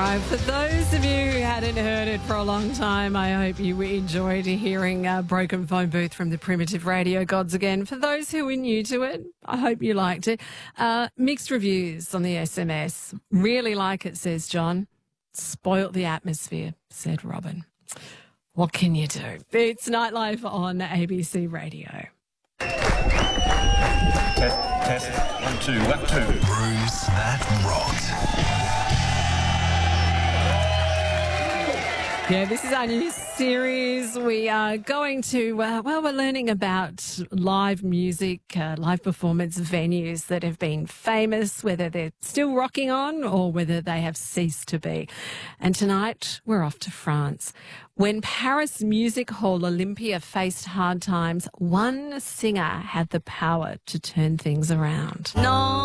right, for those of you who hadn't heard it for a long time, I hope you enjoyed hearing Broken Phone Booth from the Primitive Radio Gods again. For those who are new to it, I hope you liked it. Mixed reviews on the SMS. Really like it, says John. Spoilt the atmosphere, said Robin. What can you do? It's Nightlife on ABC Radio. Test. 1, 2, 1, 2. Grooves that rocked. Yeah, this is our new series. We are going to, we're learning about live music, live performance venues that have been famous, whether they're still rocking on or whether they have ceased to be. And tonight, we're off to France. When Paris Music Hall Olympia faced hard times, one singer had the power to turn things around. No.